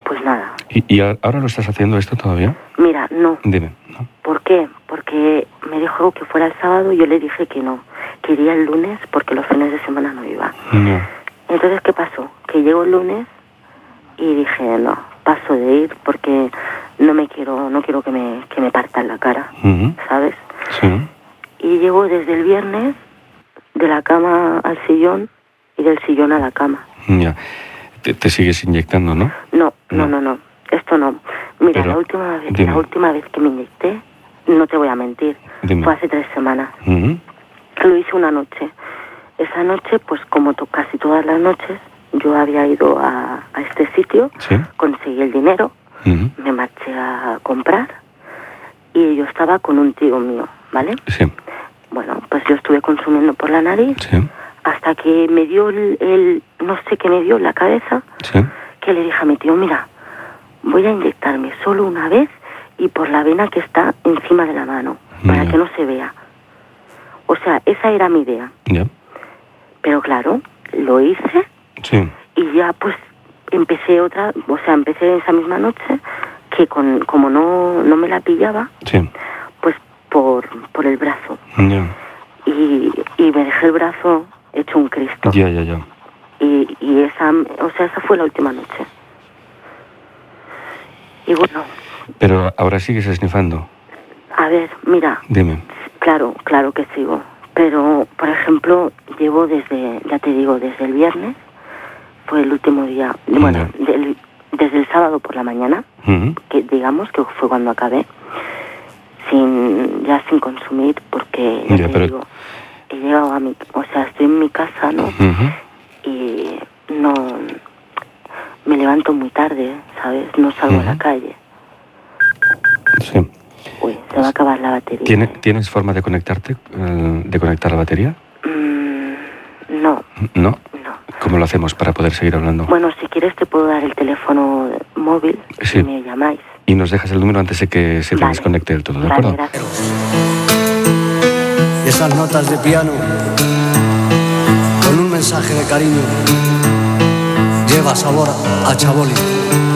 Pues nada. ¿Y ahora lo estás haciendo esto todavía? Mira, no. Dime. ¿No? ¿Por qué? Porque me dijo que fuera el sábado y yo le dije que no, que iría el lunes porque los fines de semana no iba. No. Entonces, ¿qué pasó? Que llegó el lunes y dije, no, paso de ir porque no quiero que me partan la cara, ¿sabes? Sí. Y llego desde el viernes de la cama al sillón y del sillón a la cama. Ya. Te sigues inyectando, ¿no? No. Esto no. Mira, Pero, la última vez que me inyecté, no te voy a mentir, fue hace 3 semanas. Lo hice una noche. Esa noche, pues como casi todas las noches, yo había ido a este sitio, ¿sí? Conseguí el dinero, me marché a comprar y yo estaba con un tío mío, ¿vale? Sí. Bueno, pues yo estuve consumiendo por la nariz, sí, hasta que me dio no sé qué me dio en la cabeza, sí, que le dije a mi tío, mira, voy a inyectarme solo una vez y por la vena que está encima de la mano, para que no se vea. O sea, esa era mi idea. Ya. Pero claro, lo hice, Sí. y ya pues empecé esa misma noche, que como no me la pillaba, Sí. pues por el brazo. Ya. Y me dejé el brazo hecho un Cristo. Ya. Y esa fue la última noche. Y bueno. Pero ahora sigues esnifando. A ver, mira. Dime. Claro que sigo. Pero, por ejemplo, llevo desde el viernes, fue el último día, bueno, desde el sábado por la mañana, que digamos que fue cuando acabé, sin consumir, porque ya te digo, he llegado estoy en mi casa, ¿no? Y no, me levanto muy tarde, ¿sabes? No salgo a la calle. Sí. Uy, se va a acabar la batería. ¿Tienes forma de conectarte, de conectar la batería? No. ¿No? No. ¿Cómo lo hacemos para poder seguir hablando? Bueno, si quieres te puedo dar el teléfono móvil, sí. Y me llamáis. Y nos dejas el número antes de que se te desconecte del todo, ¿de acuerdo? Gracias. Esas notas de piano, con un mensaje de cariño, lleva sabor a Chaboli.